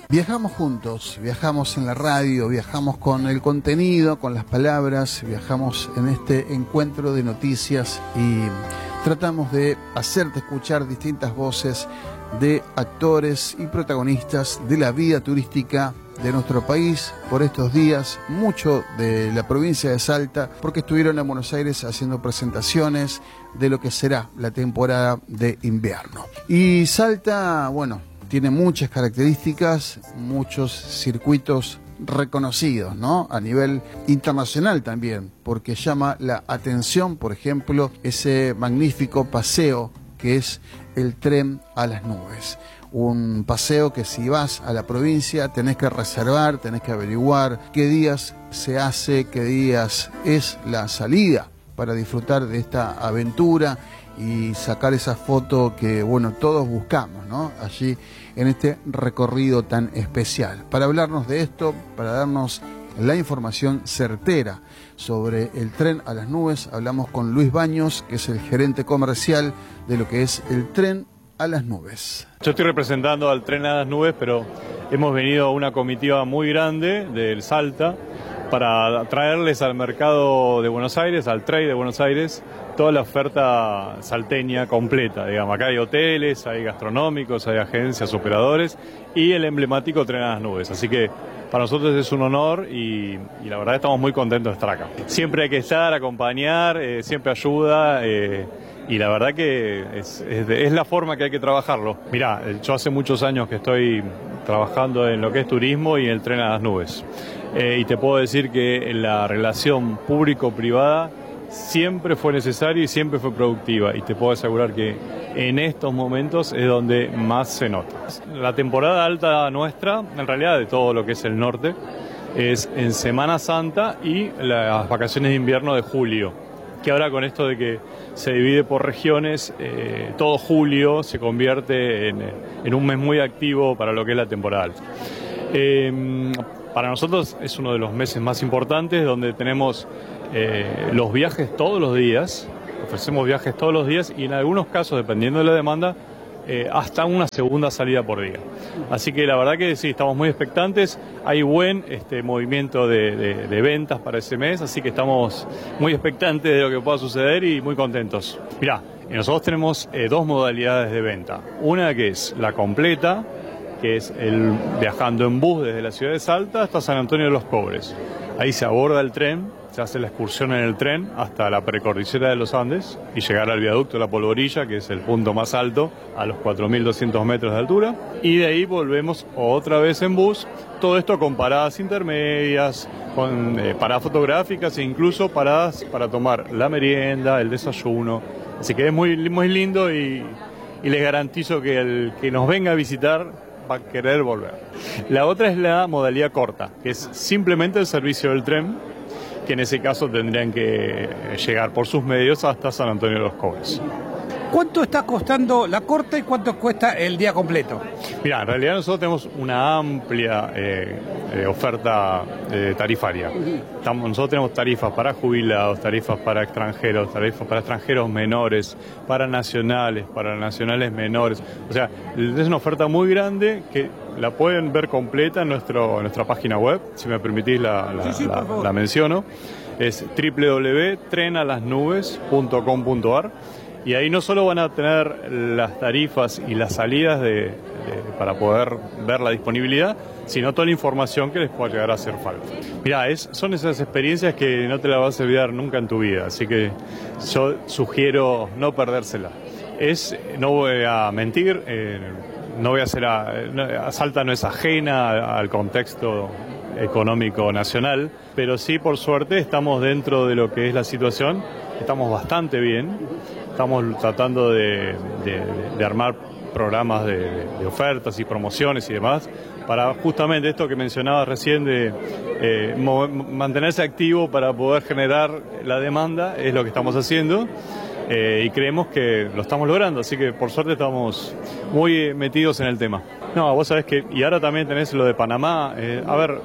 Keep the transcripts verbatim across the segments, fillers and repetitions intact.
Viajamos juntos, viajamos en la radio, viajamos con el contenido, con las palabras, viajamos en este encuentro de noticias y tratamos de hacerte escuchar distintas voces de actores y protagonistas de la vida turística de nuestro país por estos días, mucho de la provincia de Salta, porque estuvieron en Buenos Aires haciendo presentaciones de lo que será la temporada de invierno. Y Salta, bueno, tiene muchas características, muchos circuitos reconocidos, ¿no? A nivel internacional también, porque llama la atención, por ejemplo, ese magnífico paseo que es el Tren a las Nubes. Un paseo que si vas a la provincia tenés que reservar, tenés que averiguar qué días se hace, qué días es la salida para disfrutar de esta aventura y sacar esa foto que, bueno, todos buscamos, ¿no? Allí en este recorrido tan especial. Para hablarnos de esto, para darnos la información certera sobre el Tren a las Nubes, hablamos con Luis Baños, que es el gerente comercial de lo que es el Tren a las Nubes. Yo estoy representando al Tren a las Nubes, pero hemos venido a una comitiva muy grande del Salta para traerles al mercado de Buenos Aires, al trade de Buenos Aires, toda la oferta salteña completa. Digamos, acá hay hoteles, hay gastronómicos, hay agencias, operadores y el emblemático Tren a las Nubes. Así que para nosotros es un honor y, y la verdad estamos muy contentos de estar acá. Siempre hay que estar, acompañar, eh, siempre ayuda eh, y la verdad que es, es, es la forma que hay que trabajarlo. Mirá, yo hace muchos años que estoy trabajando en lo que es turismo y el Tren a las Nubes. Eh, y te puedo decir que la relación público-privada siempre fue necesaria y siempre fue productiva, y te puedo asegurar que en estos momentos es donde más se nota. La temporada alta nuestra, en realidad de todo lo que es el norte, es en Semana Santa y las vacaciones de invierno de julio, que ahora con esto de que se divide por regiones, eh, todo julio se convierte en, en un mes muy activo para lo que es la temporada alta. Eh, para nosotros es uno de los meses más importantes, donde tenemos eh, los viajes todos los días, ofrecemos viajes todos los días y en algunos casos, dependiendo de la demanda, eh, hasta una segunda salida por día. Así que la verdad que sí, estamos muy expectantes, hay buen este, movimiento de, de, de ventas para ese mes, así que estamos muy expectantes de lo que pueda suceder y muy contentos. Mirá, nosotros tenemos eh, dos modalidades de venta, una que es la completa, que es el viajando en bus desde la ciudad de Salta hasta San Antonio de los Cobres. Ahí se aborda el tren, se hace la excursión en el tren hasta la precordillera de los Andes y llegar al viaducto de la Polvorilla, que es el punto más alto, a los cuatro mil doscientos metros de altura. Y de ahí volvemos otra vez en bus, todo esto con paradas intermedias, con eh, paradas fotográficas e incluso paradas para tomar la merienda, el desayuno. Así que es muy, muy lindo y, y les garantizo que el que nos venga a visitar va a querer volver. La otra es la modalidad corta, que es simplemente el servicio del tren, que en ese caso tendrían que llegar por sus medios hasta San Antonio de los Cobres. ¿Cuánto está costando la corta y cuánto cuesta el día completo? Mira, en realidad nosotros tenemos una amplia eh, eh, oferta eh, tarifaria. Estamos, nosotros tenemos tarifas para jubilados, tarifas para extranjeros, tarifas para extranjeros menores, para nacionales, para nacionales menores. O sea, es una oferta muy grande que la pueden ver completa en, nuestro, en nuestra página web. Si me permitís la, la, sí, sí, la, la menciono. Es doble u doble u doble u punto tren a las nubes punto com punto a r. Y ahí no solo van a tener las tarifas y las salidas de, de, para poder ver la disponibilidad, sino toda la información que les pueda llegar a hacer falta. Mirá, es, son esas experiencias que no te las vas a olvidar nunca en tu vida, así que yo sugiero no perdérsela. Es, no voy a mentir, eh, no voy a hacer a, a Salta no es ajena al contexto económico nacional, pero sí, por suerte, estamos dentro de lo que es la situación, estamos bastante bien. Estamos tratando de, de, de armar programas de, de ofertas y promociones y demás para justamente esto que mencionabas recién de eh, mantenerse activo para poder generar la demanda, es lo que estamos haciendo eh, y creemos que lo estamos logrando, así que por suerte estamos muy metidos en el tema. No, vos sabés que, y ahora también tenés lo de Panamá, eh, a ver,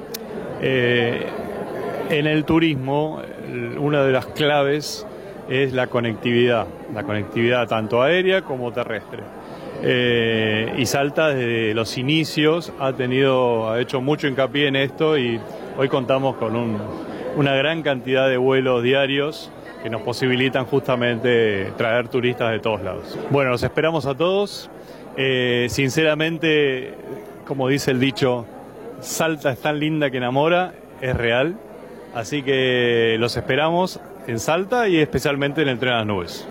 eh, en el turismo una de las claves es la conectividad, la conectividad tanto aérea como terrestre. Eh, y Salta desde los inicios ha tenido, ha hecho mucho hincapié en esto y hoy contamos con un, una gran cantidad de vuelos diarios que nos posibilitan justamente traer turistas de todos lados. Bueno, los esperamos a todos. Eh, sinceramente, como dice el dicho, Salta es tan linda que enamora, es real. Así que los esperamos en Salta y especialmente en el Tren a las Nubes.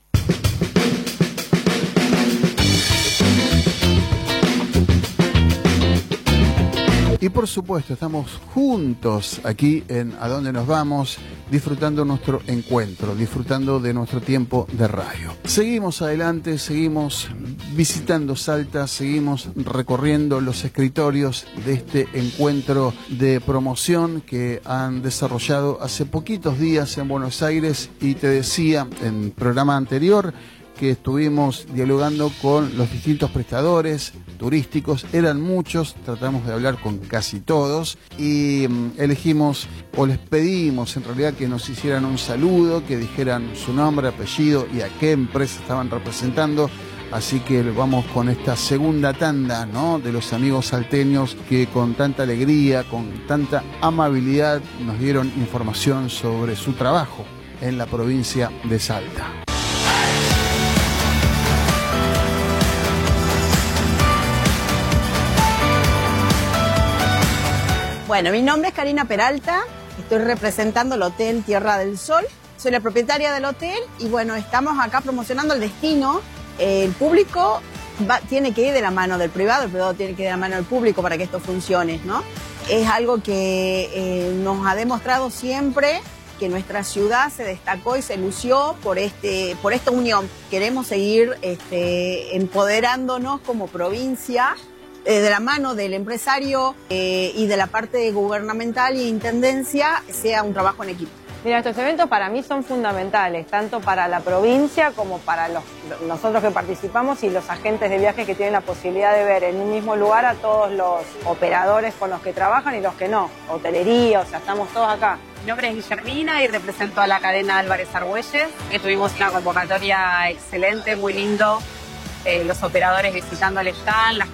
Y por supuesto estamos juntos aquí en A Dónde Nos Vamos, disfrutando nuestro encuentro, disfrutando de nuestro tiempo de radio. Seguimos adelante, seguimos visitando Salta, seguimos recorriendo los escritorios de este encuentro de promoción que han desarrollado hace poquitos días en Buenos Aires, y te decía en el programa anterior que estuvimos dialogando con los distintos prestadores turísticos. Eran muchos, tratamos de hablar con casi todos y um, elegimos o les pedimos en realidad que nos hicieran un saludo, que dijeran su nombre, apellido y a qué empresa estaban representando. Así que vamos con esta segunda tanda, ¿no?, de los amigos salteños que con tanta alegría, con tanta amabilidad nos dieron información sobre su trabajo en la provincia de Salta. Bueno, mi nombre es Karina Peralta, estoy representando el Hotel Tierra del Sol, soy la propietaria del hotel y bueno, estamos acá promocionando el destino. El público va, tiene que ir de la mano del privado, el privado tiene que ir de la mano del público para que esto funcione, ¿no? Es algo que eh, nos ha demostrado siempre que nuestra ciudad se destacó y se lució por, este, por esta unión. Queremos seguir este, empoderándonos como provincia, Eh, de la mano del empresario eh, y de la parte gubernamental y intendencia, sea un trabajo en equipo. Mira, estos eventos para mí son fundamentales, tanto para la provincia como para los, nosotros que participamos y los agentes de viajes que tienen la posibilidad de ver en un mismo lugar a todos los operadores con los que trabajan y los que no, hotelería, o sea, estamos todos acá. Mi nombre es Guillermina y represento a la cadena Álvarez Argüelles, que tuvimos una convocatoria excelente, muy lindo, eh, los operadores visitando el stand, las